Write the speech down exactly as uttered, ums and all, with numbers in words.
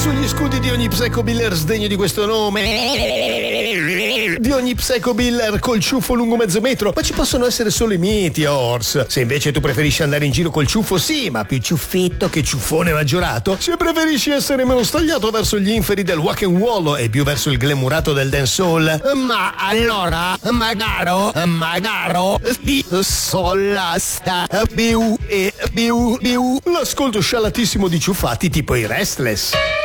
Sugli scudi di ogni psycho biller sdegno di questo nome, di ogni psycho biller col ciuffo lungo mezzo metro, ma ci possono essere solo i meteors. Se invece tu preferisci andare in giro col ciuffo, sì, ma più ciuffetto che ciuffone maggiorato. Se preferisci essere meno stagliato verso gli inferi del rock and roll e più verso il glamourato del dancehall, ma allora magaro magaro di sola sta più e più più l'ascolto sciallatissimo di ciuffati tipo i Restless.